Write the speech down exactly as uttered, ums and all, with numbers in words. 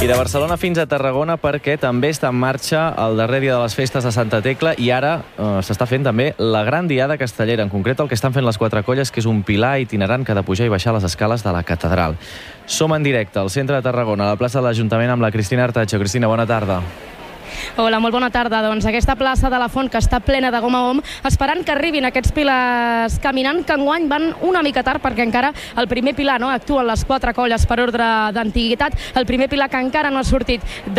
de Barcelona fins a Tarragona, perquè també està en marxa el darrer dia de les festes de Santa Tecla i ara eh, s'està fent també la gran diada castellera. En concret, el que estan fent les quatre colles, que és un pilar itinerant que ha de pujar i baixar les escales de la catedral. Som en directe al centre de Tarragona, a la plaça de l'Ajuntament, amb la Cristina Artacho. Cristina, bona tarda. Hola, molt bona tarda. Doncs aquesta plaça de la Font, que està plena de gom a gom, esperant que arribin aquests pilars caminant, que enguany van una mica tard, perquè encara el primer pilar, no, actuen les quatre colles per ordre d'antiguitat, el primer pilar que encara no ha sortit de